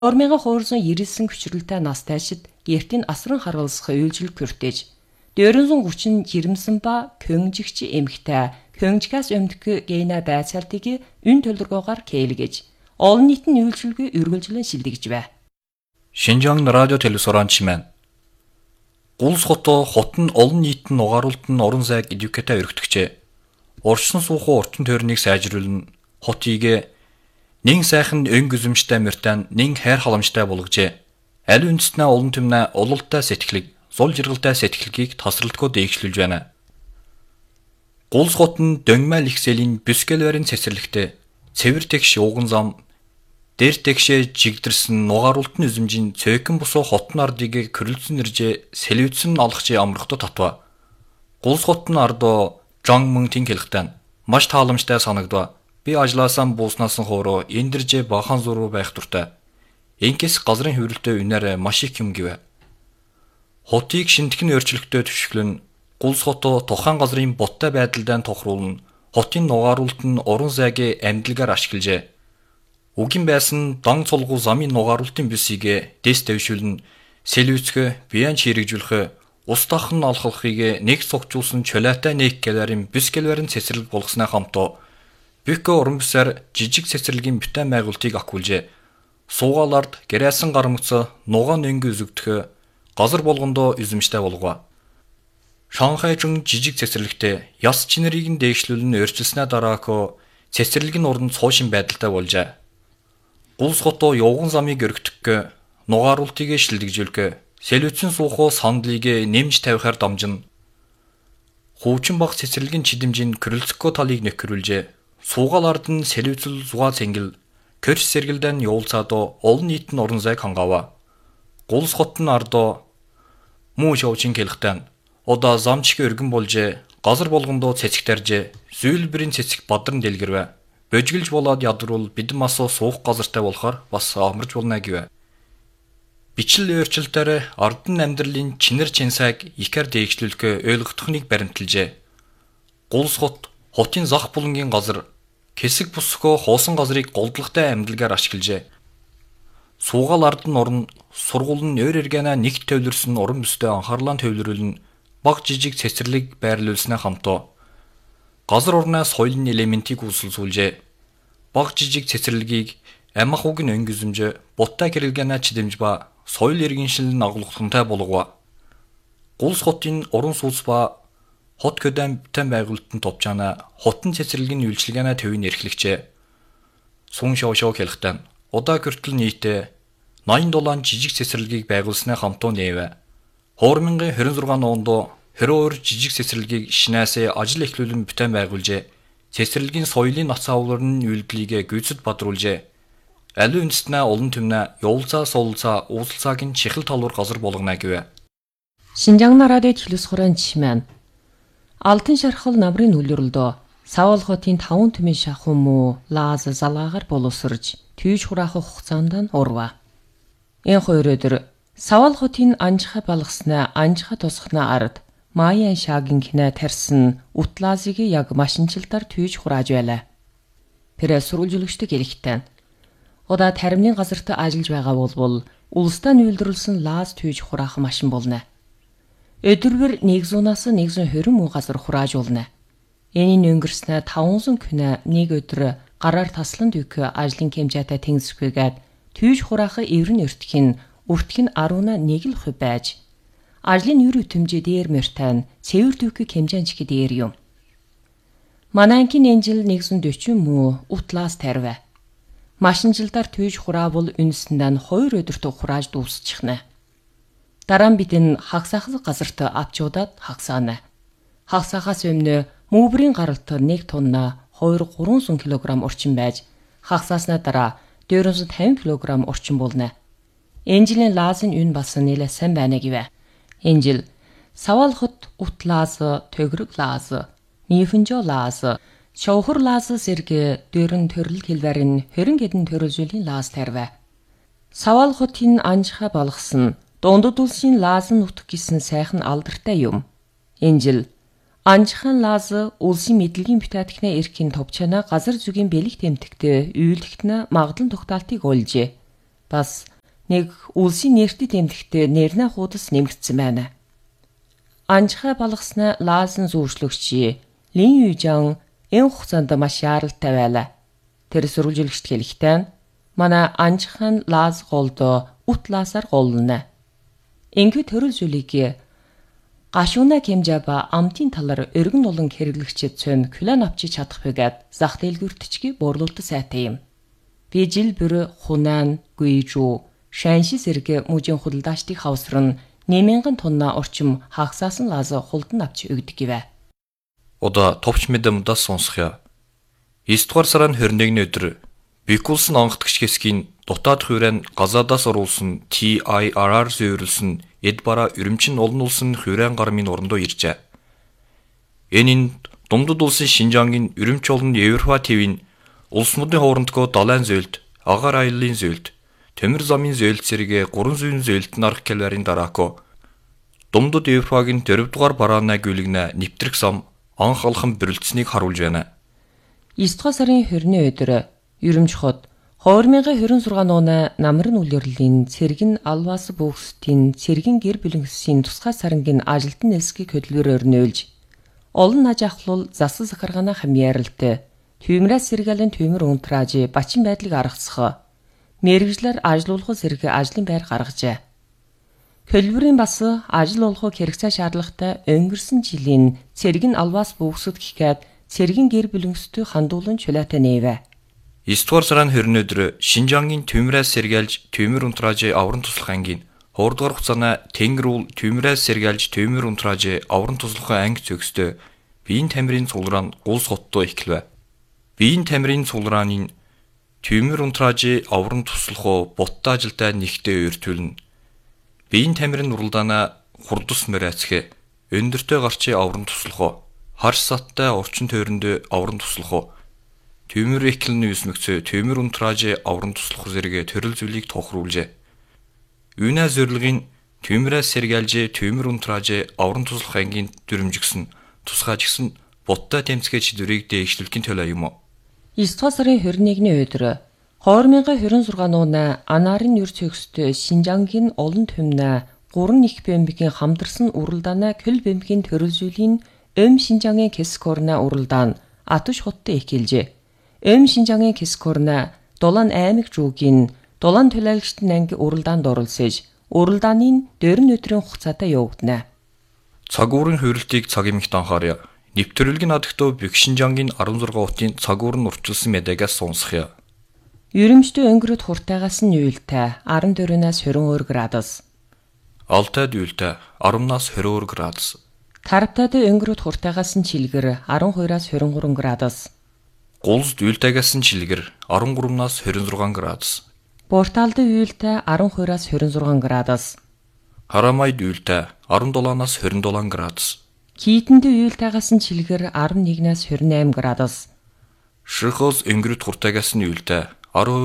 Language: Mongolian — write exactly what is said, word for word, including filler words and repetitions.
two thousand two hundred хүчрэлтэй настайшид гэртийн асран харуулсах үйлчлэг бүртээж two hundred thirty жирэмсэн ба көнгжигч эмхтэй көнгжгаас өмдөх гейна байцаалтыг үн төлөргөөгөр кээлгэж олон нийтийн үйлчлэгийг үргэлжлэн шилдэгж бай. Шинжаан радио телевизорч маань Гулс хотоо хот нь олон нийтийн угааруулалт нь орон зайг эдюкэта өргөтгчээ. Орчин суухан орчин тойрныг сайжруулна. Хотыг нэн сайхан өн гүзэмжтэй мөртэн нэн хайр халамжтай болгожээ. Аль үндэснээ олон түмнэ улалтай сэтгэлэг, зул жиргалтай сэтгэлгийг тасралтгүй дээгшлүүлж байна. Гулс хот нь дөнгмэл их сэлийн бүскэлвэрийн цэцэрлэгтэй цэвэр тэгш ууган зам дээр тэгшээ жигдэрсэн нугааруултны үзэмжийн цөөхөн бусуу хотын ардыг крөлцөн нэржээ сэлвэцэн алхчи амрахтаа татва. Гулс хотын ардоо жан мөн тинхэлхтэн маш тааламжтай санагдва. Би ажлаасан бууснаас хоороо эндэржээ бахан зуруу байх дуртай. Инкэс газрын хөврөлтөө үнээр маш их юм гэвэ. Хотыг шинтгэн өөрчлөлтөд төвшглөн Гулс хотоо тухайн газрын боттой байдалд тохируулна. Хотын нугааруулалт нь орон зайгийн амьдлагаар ашиглажээ. Угийн байсан дан цулгуу замын нугааруулалтын бисийг дэс дэвшүүлнэ. Сэлвэцгөө биеан чирэгжүүлэх ус дахын алхахыг нэг цогцуулсан чулаатай нэг гэлэрийн бискэлвэрийн цэцэрлэг болгосноо хамтоо Бэкө уран бүсээр жижиг цэцэрлэгийн бүтээн байгуулалтыг ахгүйжээ. Суугаалард гэрээсэн гарамгц нугаан нэнгэ үзэгдэх газар болгондоо эзэмштэй болгоо. Шанхайжин жижиг цэцэрлэгтээ яс чинэрийг нь дээгшлүүлэн өөрчилснээ дараах цэцэрлэгийн уран цуушин байдалтай болжээ. Гулс хотоо явган замыг өргөтгөх, нугааруултыг шилдэгжүүлэх, сэлвэцэн суухоо сандлыг нэмж тавихаар дамжина. Хуучин баг цэцэрлэгийн чидэмжийн крылцко талыг нөхрүүлжээ. Суугаал ард нь сэлвэцэл зугаа цэнгэл, кэрч сэргэлдэн явуулцаад олон нийтийн орон зайг хангава. Гулс хотын ардоо муу шовчин хэлхтэн одоо замчиг өргөн болжээ. Газар болгондоо цэцэг таржээ. Зүүлбэрийн цэцэг бадран дэлгэрвэ. Божиглж болоод ядруул бидэн масуу суух газартай болохоор бас амарч болно гэвэ. Бичил өөрчлөлтөөр ардын амьдралын чинэр чинсайг ихэр дээгшлүүлэх ойлгогдохныг баримталжээ. Гулс хот хотын зах булангийн газар хэсэг бусгоо хоосон газрыг голдлагтай амьдлагаар ашиглажээ. Суугаал ард нь орн сургууль нь өөр эргэнэ нэгт төвлөрсөн уран бүстэй анхаарлаа төвлөрүүлнэ. Баг жижиг цэцэрлэг байрлуулснаа хамтоо газар орноо соёлын элементийг үүсэлжүүлжээ. Баг жижиг цэцэрлэгийг амх уг нь өнгөзөмж буттай гэрэлгэнэ чидэмж ба соёл иргэншил агуулгахтай болгоо. Гулс хотын уран сууц ба хот көдөм бүтээн байгуулалтын товчаана хотын цэцэрлэгийн үйлчилгээнэ төвийн эрхлэгчээ. Сун шоушоо хэлхтэн удаа хүртэл нийтээ eighty-seven жижиг цэцэрлэгийг байгуулснаа хамтуу нээвэ. two thousand twenty-six онд хоёр жижиг цэцэрлэгийг шинээсээ ажил эхлүүлэн бүтээн байгуулжээ. Цэцэрлэгийн соёлын нац авларын үйлдэлийг гүйцэд бадруулжээ. Аль үндэснээ олон түмнэ явуулцаа суулцаа уулзалцаагийн чихэл талуур газар болгоно гэвэ. Шинжаан радио телевизорч маань Алтан шархал намрын үлрэлдөө Савал хотын таван түмэн шахуу муу лааз залгаагаар боловсрж түйж хураах хугацаанд нь урва. Энэ хоёр өдөр Савал хотын анжихаа балгаснаа анжихаа тусахнаа ард Майян шаагийн кино тарьсан утлаазыг яг машинчилтаар түйж хурааж байлаа. Пресс сурвалжлагчд хэлэхдээ удаа таримны газарт ажиллаж байгаа болбол улстай үйлдвэрлэсэн лааз түйж хураах машин болно. Өдөрвөр one hundred-аас one hundred twenty муу газар хурааж болно. Энийн өнгөрснөө five thousand кино нэг өдөр гараар таслан дүйх ажлын хэмжээтэй тэнгисгүйгээд түйж хураах эврэн өртөх нь өртөх нь ten л хувь байж ажлын үр өтөмжөө дээр мөртэн цэвэр дүйх хэмжээнд дээр юм. Манайкин энжил one hundred forty муу утлаас тарвэ. Машинжилдаар түйж хураавал үнэсэндээ two өдөрт хурааж дуусчихна. Дараа нь бид энэ хагсаахал газарт авчуудаад хагсаана. Хагсаахаас өмнө мөврийн гаралт one тонна two to three hundred кг орчим байж хагсааснаа дараа four hundred fifty кг орчим болно. Энэ жилийн лаазын үн бас нэлээд сайн байна гэвэ. Энэ жил Савал хот утлаас, төгрөг лааз, мифэнжо лааз, шовхор лааз зэрэг дөрөн төрөл хэлбэрийн twenty гэдэн төрөлжүүлийн лааз тарвэ. Савал хотын анжихаа болгосон дундад улсын лаазын нутг гэсэн сайхан алдартай юм. Энэ жил анжихан лааз улсын мэдлэгийн бүтээтгнээ эрхийн товчаана газар зүгийн бэлэг тэмтэгтэй үйлдэгтнэ магадлан тогтаалтыг олжээ. Бас нэг үлсийн нэртэд эмдэгтэй нэрнэ хуудас нэмэгдсэн байна. Анжихай балгаснаа Лазан зүүшлөгчи Лин Южан энэ хугацаанд маш яаралтай байлаа. Тэр сурвалжилагчд хэлэхдээ манай анжихан Лаз голдоо утлаасаар голлоно. Ингээд төрөл зүйлийг гашууна хэмжээба амтын талаар өргөн улан хэрэглэгчид цөм клан авчиж чадах байгаад зах дэлгүүртчги буурлуулт сайтай юм. Би жил бүр Хунан, Гуйжу, Шанши зэрэг мужийн худалдаачдыг хавсран нэмэнгэн тонна орчим хагсаасан Лаз хулдан авч өгдөг гэвэ. Одоо товч мэдэм удаас сонсхё. девять дугаар сарын двадцать первый-ний өдөр Бикулсын онгодогч хэсгийн дутаад хуурайн газаадаас оруулсан Ти Ай Ар Ар зөвөрлсөн эд бараа өрөмчин олон улсын хуурайн гармын орондоо иржээ. Энэ нь Думдуд улсын Шинжангийн өрөмч олон Европа твийн улс модын хоорондгоо далайн зөөлд, агаар аяллын зөөлд, төмөр замын зөөлд зэрэг гурван зүйн зөөлд нарах калорийн дараако Думдуд Европагийн дөрөв дугаар бараанаа гүйлгэнэ нэвтрэх зам анх алхам бэрэлцсэнийг харуулж байна. девять дугаар сарын двадцатны өдөр Ерөмч хот две тысячи двадцать шесть нууна намрын үлрлийн цэргэн алваас бүхсдийн цэргэн гэр бүлэнсийн тусгай сарангийн ажилтан нэлсгийг хөдөлгөөр өрнөөлж олон наж ахлуул засал захаргаана хамьяаралтай түймрээс сэргэлэн түймэр унтрааж бачин байдлыг аргацсах мэргэжлэр ажилуулах зэрэг ажлын байр гаргажээ. Хөдөлгөөрийн бас ажил олохыг хэрэгцээ шаардлагатай өнгөрсөн жилийн цэргэн алваас бүхсд гэхэд цэргэн гэр бүлэнстэй хандуулан чулаатай нээвэ. девять дугаар сарын двадцатны өдөр Шинжангийн түймрээс сэргээлж түймэр унтрааж авран туслах ангийн two дугаар хугацаана Тэнгэр уул түймрээс сэргээлж түймэр унтрааж авран туслах анги зөкстөө биеийн тамирын цулраан гулс хоттоо эхлэв. Биеийн тамирын цулрааны түймэр унтрааж авран туслах боттой ажилдаа нэгтээ өртүүлнэ. Биеийн тамирын уралдаана хурдус мөрөөцгөө өндөртөө гарч авран туслах харш саттай орчин тойронд авран туслах түймэр эхлэн үсмэгцээ түймэр унтрааж авран туслах зэрэг төрөл зүйлийг тохируулжээ. Үнэ зорилгын түймрээс сэргээлж түймэр унтрааж авран туслах ангийн дүрмжигсэн тусгаж гисэн боттой тэмцгэж дүрийг дээгшлүүлэхийн төлөө юм. девять дугаар сарын двадцать-ний өдөр две тысячи двадцать шесть нууна Анарын юр цэгстэй Шинжангийн олон түмнэ гурван их бэмбигийн хамдарсан уралдаана көл бэмбигийн төрөл зүйлийн Öm Шинжангийн Кескорна уралдаан Атуш хоттой эхэлжээ. Öm Шинжангийн Кескорна Дулаан аймаг жуугийн Дулаан төлөөлөгчдийн анги уралдаанд оролцож, уралдааны дөрвөн өдрийн хугацаатай явагдана. Цагуурын хуурилтыг цаг эмэгт анхааръя. Нэвтрүүлгийн надагтөө Бик Шинжангийн16хотын цагуур нь урчилсан мэдээлгээс сонсхё. Ерөмчтэй өнгөрөд хуртаагаас нь юйлтай дөрвөөс двадцать градус. Алтайд юйлтай десятнаас двадцать градус. Тарптайд өнгөрөд хуртаагаас нь чилгэр twelve-аас twenty-three градус. Гулсд юйлтайгаас нь чилгэр thirty-three-наас twenty-six градус. Порталд юйлтай twelve-аас twenty-six градус. Харамайд юйлтай seventeen-наас twenty-seven градус. Кийтэнд юйлтайгаас нь чилгэр eleven-аас twenty-eight градус. Ширхос өнгөрөд хуртаагаас нь юйлтай twelve